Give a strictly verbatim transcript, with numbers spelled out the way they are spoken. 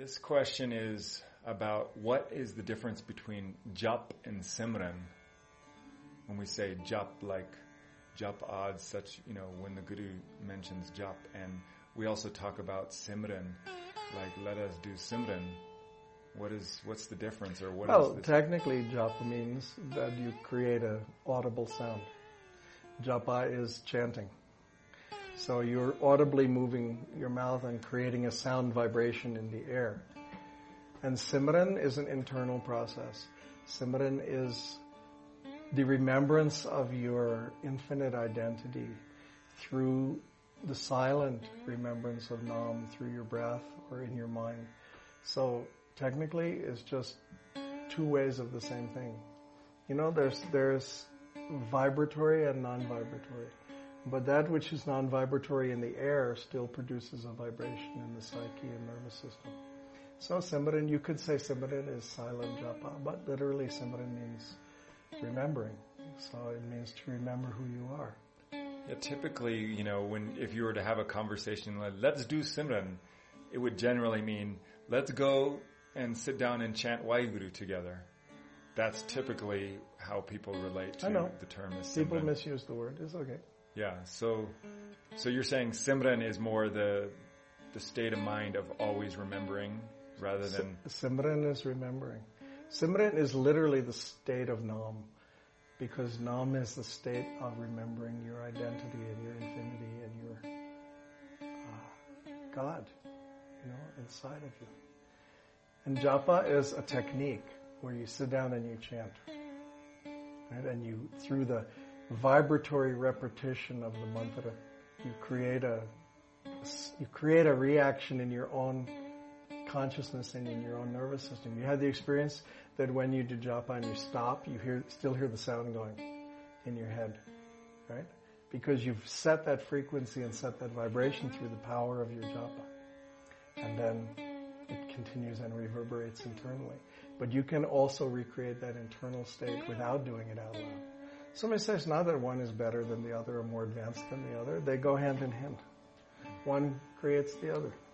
This question is about what is the difference between jap and simran. When we say jap, like jap ad, such, you know, when the Guru mentions jap, and we also talk about simran, like let us do simran. What is, what's the difference, or what well, is this? Well, technically japa means that you create a audible sound. Japa is chanting. So you're audibly moving your mouth and creating a sound vibration in the air. And Simran is an internal process. Simran is the remembrance of your infinite identity through the silent remembrance of Nam through your breath or in your mind. So technically it's just two ways of the same thing. You know, there's there's vibratory and non-vibratory. But that which is non-vibratory in the air still produces a vibration in the psyche and nervous system. So Simran, you could say Simran is silent japa, but literally Simran means remembering. So it means to remember who you are. Yeah, typically, you know, when if you were to have a conversation like, let's do Simran, it would generally mean, let's go and sit down and chant Waheguru together. That's typically how people relate to I know. the term as Simran. People misuse the word, it's okay. Yeah, so so you're saying Simran is more the the state of mind of always remembering rather than... Simran is remembering. Simran is literally the state of Nam, because Nam is the state of remembering your identity and your infinity and your uh, God, you know, inside of you. And japa is a technique where you sit down and you chant, right? And you, through the vibratory repetition of the mantra, you create a you create a reaction in your own consciousness and in your own nervous system. You had the experience that when you do japa and you stop, you hear still hear the sound going in your head, right? Because you've set that frequency and set that vibration through the power of your japa, and then it continues and reverberates internally. But you can also recreate that internal state without doing it out loud. Somebody says not that one is better than the other or more advanced than the other. They go hand in hand. One creates the other.